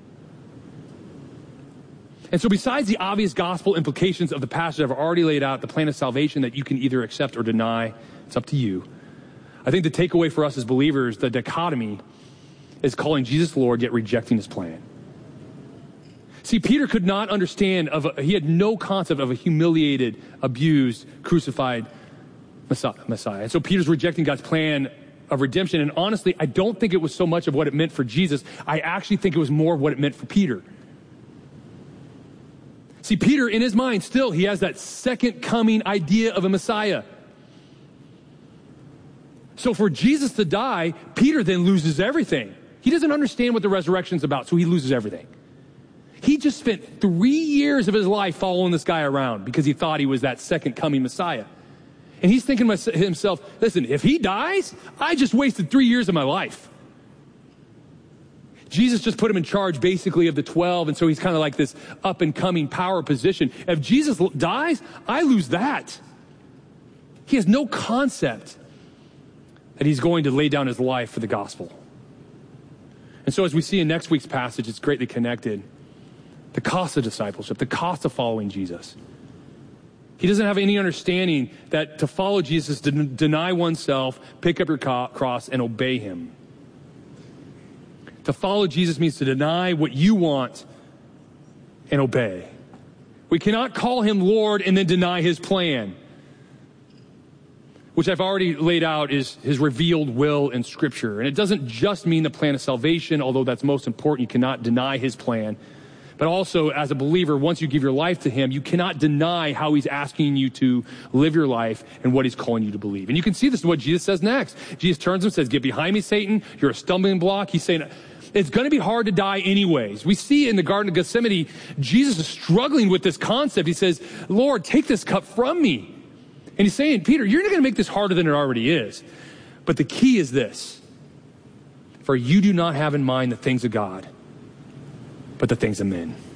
And so besides the obvious gospel implications of the passage I've already laid out, the plan of salvation that you can either accept or deny, it's up to you. I think the takeaway for us as believers, the dichotomy, is calling Jesus Lord, yet rejecting his plan. See, Peter could not understand, he had no concept of a humiliated, abused, crucified Messiah. And so Peter's rejecting God's plan of redemption. And honestly, I don't think it was so much of what it meant for Jesus. I actually think it was more of what it meant for Peter. See, Peter, in his mind, still, he has that second coming idea of a Messiah. So for Jesus to die, Peter then loses everything. He doesn't understand what the resurrection's about, so he loses everything. He just spent 3 years of his life following this guy around because he thought he was that second coming Messiah. And he's thinking to himself, listen, if he dies, I just wasted 3 years of my life. Jesus just put him in charge basically of the 12, and so he's kind of like this up and coming power position. If Jesus dies, I lose that. He has no concept that he's going to lay down his life for the gospel. And so as we see in next week's passage, it's greatly connected. the cost of discipleship, the cost of following Jesus. He doesn't have any understanding that to follow Jesus is to deny oneself, pick up your cross, and obey him. To follow Jesus means to deny what you want and obey. We cannot call him Lord and then deny his plan, which I've already laid out is his revealed will in Scripture. And it doesn't just mean the plan of salvation, although that's most important. You cannot deny his plan. But also, as a believer, once you give your life to him, you cannot deny how he's asking you to live your life and what he's calling you to believe. And you can see this in what Jesus says next. Jesus turns and says, "Get behind me, Satan. You're a stumbling block." He's saying, it's going to be hard to die anyways. We see in the Garden of Gethsemane, Jesus is struggling with this concept. He says, "Lord, take this cup from me." And he's saying, Peter, you're not going to make this harder than it already is. But the key is this: for you do not have in mind the things of God, but the things of men.